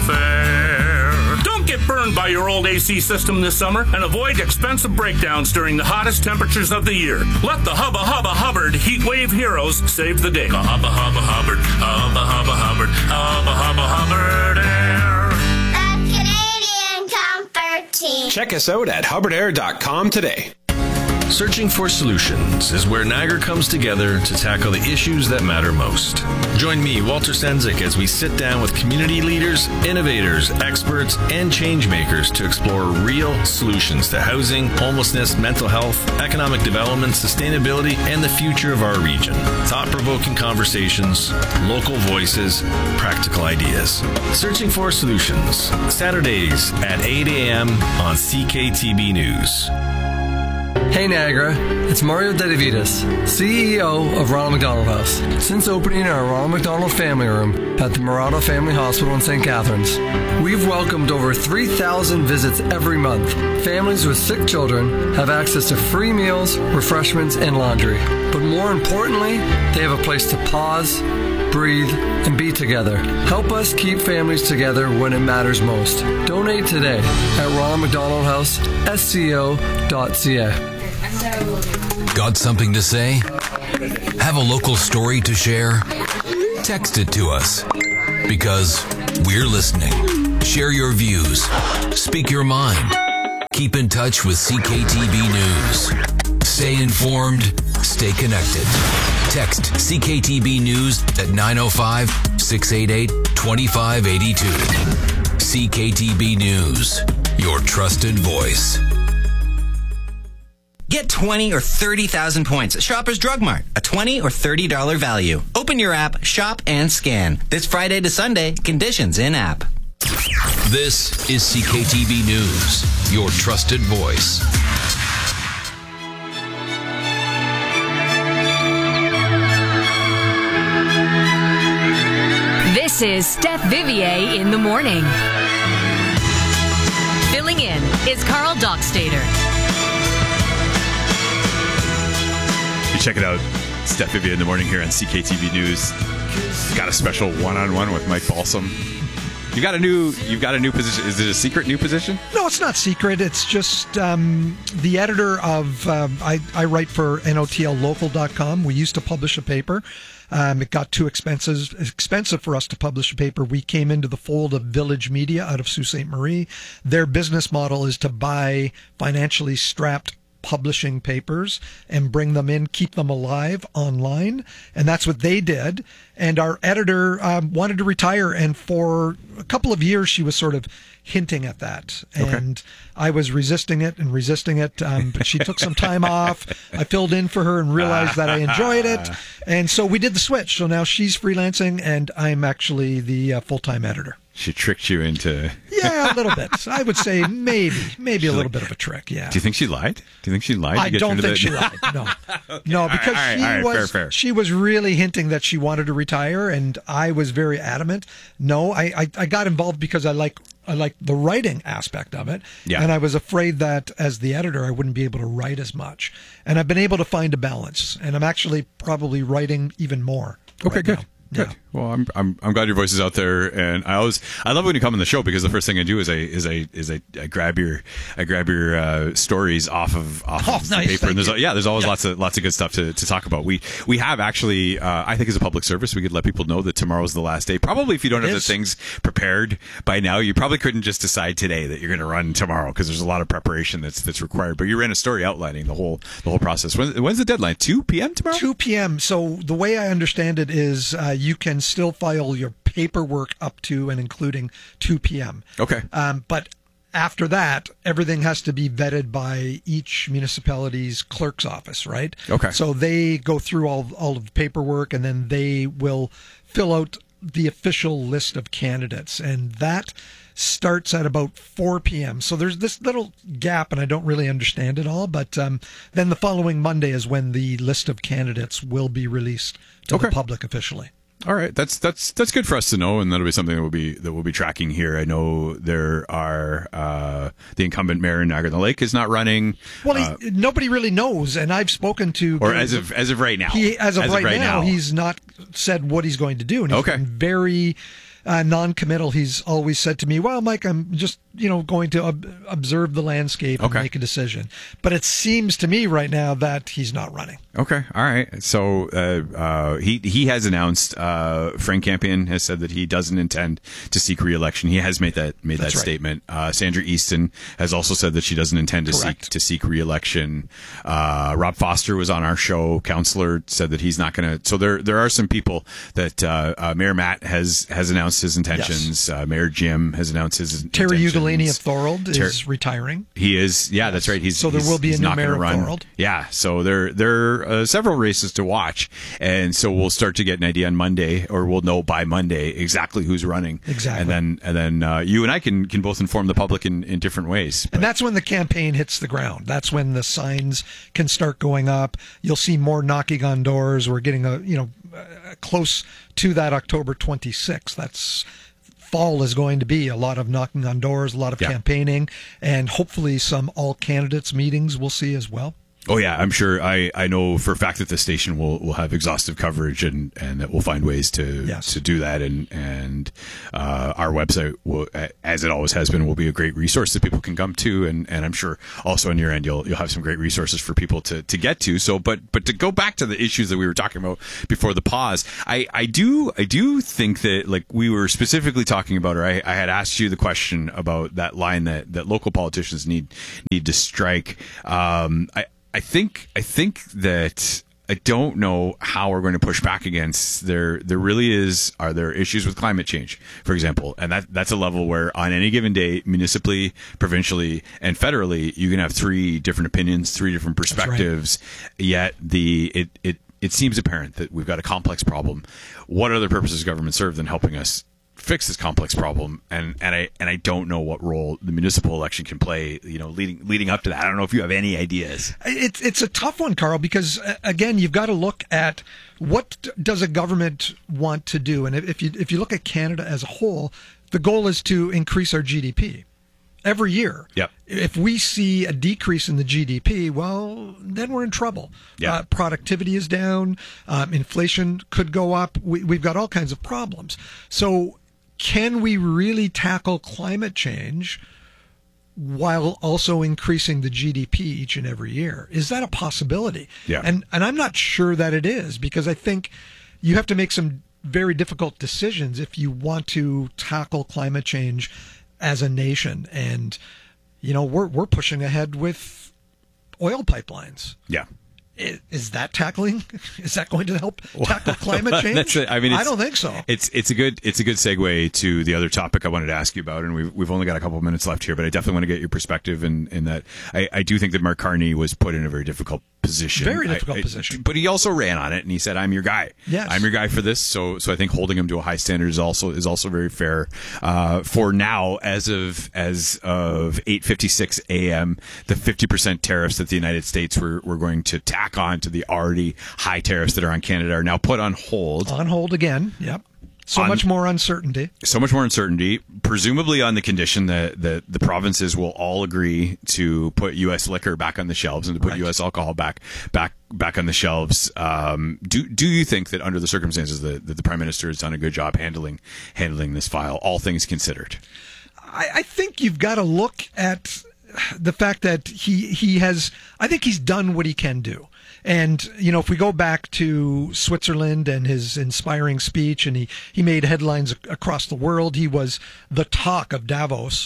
Fair. Don't get burned by your old AC system this summer and avoid expensive breakdowns during the hottest temperatures of the year. Let the Hubba Hubba Hubbard Heat Wave Heroes save the day. Hubba Hubba Hubbard, Hubba Hubba Hubbard, Hubba Hubba Hubbard Air. The Canadian Comfort Team. Check us out at hubbardair.com today. Searching for Solutions is where Niagara comes together to tackle the issues that matter most. Join me, Walter Sendzik, as we sit down with community leaders, innovators, experts, and change makers to explore real solutions to housing, homelessness, mental health, economic development, sustainability, and the future of our region. Thought-provoking conversations, local voices, practical ideas. Searching for Solutions, Saturdays at 8 a.m. on CKTB News. Hey Niagara, it's Mario Dedivitas, CEO of Ronald McDonald House. Since opening our Ronald McDonald Family Room at the Murata Family Hospital in St. Catharines, we've welcomed over 3,000 visits every month. Families with sick children have access to free meals, refreshments, and laundry. But more importantly, they have a place to pause, breathe, and be together. Help us keep families together when it matters most. Donate today at Ronald McDonald House, SCO.ca. Got something to say? Have a local story to share? Text it to us, because we're listening. Share your views. Speak your mind. Keep in touch with CKTB News. Stay informed. Stay connected. Text CKTB News at 905-688-2582. CKTB News, your trusted voice. Get 20 or 30,000 points at Shoppers Drug Mart. A $20 or $30 value. Open your app, shop, and scan. This Friday to Sunday, conditions in-app. This is CKTB News, your trusted voice. This is Steph Vivier in the morning. Filling in is Carl Dockstader. You check it out. Steph Vivier in the morning here on CKTB News. Got a special one-on-one with Mike Balsam. You've got a new position. Is it a secret new position? No, it's not secret. It's just the editor of, I write for NOTLlocal.com. We used to publish a paper. It got too expensive for us to publish a paper. We came into the fold of Village Media out of Sault Ste. Marie. Their business model is to buy financially strapped publishing papers and bring them in, keep them alive online. And that's what they did. And our editor wanted to retire. And for a couple of years, she was sort of hinting at that. And I was resisting it. But she took some time off. I filled in for her and realized that I enjoyed it. And so we did the switch. So now she's freelancing and I'm actually the full-time editor. She tricked you into... Yeah, a little bit. I would say maybe a little bit of a trick, yeah. Do you think she lied? I don't think she lied, no. Okay. No, because she was really hinting that she wanted to retire, and I was very adamant. No, I got involved because I like the writing aspect of it, and I was afraid that as the editor I wouldn't be able to write as much. And I've been able to find a balance, and I'm actually probably writing even more. Okay, right good. now. Good. Yeah. Well, I'm glad your voice is out there, and I love when you come on the show because the first thing I do is I grab your stories off of the paper, and there's always lots of good stuff to talk about. We have actually I think as a public service we could let people know that tomorrow's the last day. Probably if you don't have the things prepared by now, you probably couldn't just decide today that you're going to run tomorrow because there's a lot of preparation that's required. But you ran a story outlining the whole process. When's the deadline? 2 p.m. tomorrow? 2 p.m. So the way I understand it is you can still file your paperwork up to and including 2 p.m. Okay. But after that, everything has to be vetted by each municipality's clerk's office, right? Okay. So they go through all of the paperwork, and then they will fill out the official list of candidates, and that starts at about 4 p.m. So there's this little gap, and I don't really understand it all, but then the following Monday is when the list of candidates will be released to the public officially. All right, that's good for us to know, and that'll be something that we'll be tracking here. I know there are the incumbent mayor in Niagara-on-the-Lake is not running. Well, nobody really knows, and I've spoken to. Or as of right now, as of right now, he's not said what he's going to do, and he's been very non-committal. He's always said to me, well, Mike, I'm just, going to observe the landscape and make a decision. But it seems to me right now that he's not running. Okay. All right. So he has announced, Frank Campion has said that he doesn't intend to seek re-election. He has made that statement. Sandra Easton has also said that she doesn't intend to seek re-election. Rob Foster was on our show. Counselor said that he's not going to. So there are some people that Mayor Matt has announced his intentions. Yes. Mayor Jim has announced his intentions. Terry Ugolini of Thorold is retiring. He is. Yeah, that's right. There will be a new mayor of Thorold. Yeah. So there are several races to watch, and so we'll start to get an idea on Monday, or we'll know by Monday exactly who's running. Exactly. And then you and I can both inform the public in different ways. And that's when the campaign hits the ground. That's when the signs can start going up. You'll see more knocking on doors. We're getting close to that October 26th. That's fall is going to be a lot of knocking on doors, a lot of campaigning, and hopefully some all candidates meetings we'll see as well. Oh yeah, I'm sure. I know for a fact that the station will have exhaustive coverage and that we'll find ways to do that, and our website will, as it always has been, will be a great resource that people can come to, and I'm sure also on your end you'll have some great resources for people to get to. So, but to go back to the issues that we were talking about before the pause, I do think that, like, we were specifically talking about, or I had asked you the question about that line that local politicians need to strike. I think that I don't know how we're going to push back against there really are there issues with climate change, for example, and that's a level where on any given day, municipally, provincially, and federally, you can have three different opinions, three different perspectives. Right. Yet it seems apparent that we've got a complex problem. What other purpose does government serve than helping us fix this complex problem, and I don't know what role the municipal election can play, leading up to that. I don't know if you have any ideas. It's a tough one, Carl, because again, you've got to look at what does a government want to do, and if you look at Canada as a whole, the goal is to increase our GDP every year. Yep. If we see a decrease in the GDP, well, then we're in trouble. Yeah. Productivity is down. Inflation could go up. We've got all kinds of problems. So can we really tackle climate change while also increasing the GDP each and every year? Is that a possibility? Yeah. And I'm not sure that it is, because I think you have to make some very difficult decisions if you want to tackle climate change as a nation. And, we're pushing ahead with oil pipelines. Yeah. Is that going to help tackle climate change? I don't think so. It's a good segue to the other topic I wanted to ask you about, and we've only got a couple of minutes left here, but I definitely want to get your perspective in that. I do think that Mark Carney was put in a very difficult position. Very difficult position. But he also ran on it, and he said, "I'm your guy. Yes. I'm your guy for this." So I think holding him to a high standard is also very fair. For now, as of 8:56 a.m., the 50% tariffs that the United States were going to tack on to the already high tariffs that are on Canada are now put on hold. On hold again. Yep. So much more uncertainty. So much more uncertainty, presumably on the condition that the provinces will all agree to put U.S. liquor back on the shelves and to put U.S. alcohol back on the shelves. Do you think that under the circumstances that the Prime Minister has done a good job handling this file, all things considered? I think you've got to look at the fact that I think he's done what he can do. And, if we go back to Switzerland and his inspiring speech, and he made headlines across the world, he was the talk of Davos.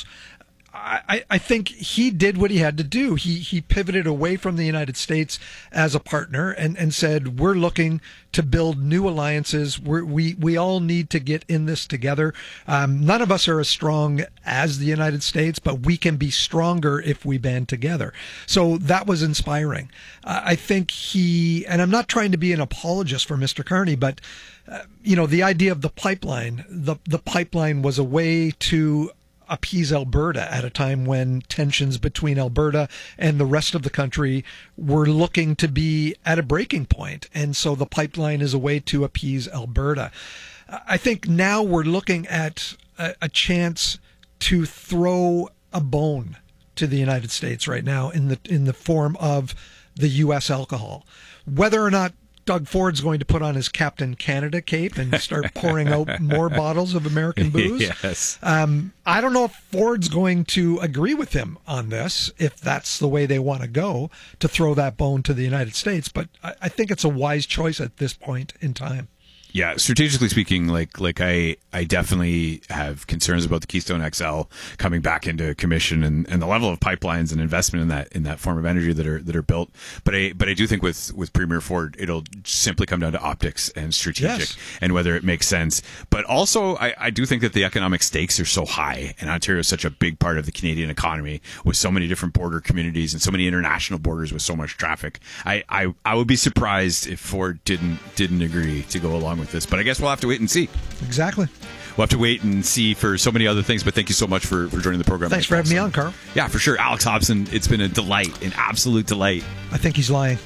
I think he did what he had to do. He pivoted away from the United States as a partner and said, we're looking to build new alliances. We all need to get in this together. None of us are as strong as the United States, but we can be stronger if we band together. So that was inspiring. I think and I'm not trying to be an apologist for Mr. Carney, but the idea of the pipeline, the pipeline was a way to appease Alberta at a time when tensions between Alberta and the rest of the country were looking to be at a breaking point. And so the pipeline is a way to appease Alberta. I think now we're looking at a chance to throw a bone to the United States right now in the form of the U.S. alcohol. Whether or not Doug Ford's going to put on his Captain Canada cape and start pouring out more bottles of American booze. Yes. I don't know if Ford's going to agree with him on this, if that's the way they want to go, to throw that bone to the United States. But I think it's a wise choice at this point in time. Yeah, strategically speaking, like I definitely have concerns about the Keystone XL coming back into commission and the level of pipelines and investment in that form of energy that are built. But I do think with Premier Ford, it'll simply come down to optics and strategic and whether it makes sense. But also, I do think that the economic stakes are so high, and Ontario is such a big part of the Canadian economy with so many different border communities and so many international borders with so much traffic. I would be surprised if Ford didn't agree to go along with this, but I guess we'll have to wait and see. Exactly. We'll have to wait and see for so many other things, but thank you so much for joining the program. Thanks for having me on, Carl. Yeah, for sure. Alex Hobson, it's been a delight, an absolute delight. I think he's lying.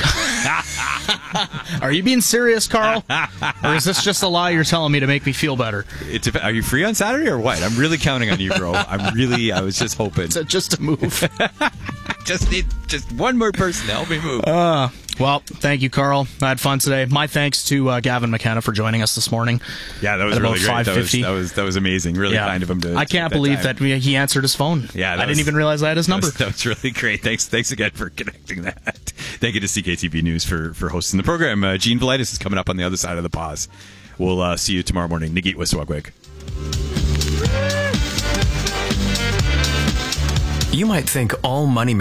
Are you being serious, Carl? Or is this just a lie you're telling me to make me feel better? Are you free on Saturday or what? I'm really counting on you, bro. I was just hoping. Just a move. Just need one more person to help me move. Well, thank you, Carl. I had fun today. My thanks to Gavin McKenna for joining us this morning. Yeah, that was really great. That was amazing. Really kind of him to. I can't believe that he answered his phone. Yeah, I didn't even realize I had his number. That was really great. Thanks again for connecting that. Thank you to CKTV News for hosting the program. Gene Velitis is coming up on the other side of the pause. We'll see you tomorrow morning. Nagit Wiswagwig. You might think all money